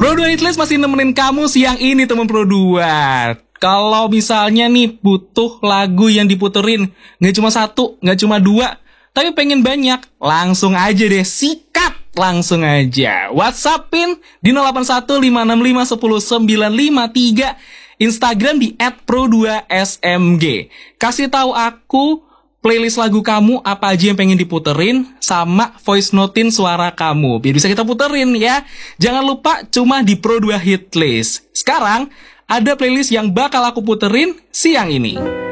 Pro 2 Hitlist masih nemenin kamu siang ini temen Pro 2. Kalau misalnya nih butuh lagu yang diputerin, nggak cuma satu, nggak cuma dua, tapi pengen banyak, langsung aja deh, sikat langsung aja. WhatsAppin di 0815651093, Instagram di @pro2smg. Kasih tahu aku playlist lagu kamu apa aja yang pengen diputerin, sama voice notein suara kamu biar bisa kita puterin ya. Jangan lupa cuma di Pro 2 Hitlist. Sekarang ada playlist yang bakal aku puterin siang ini.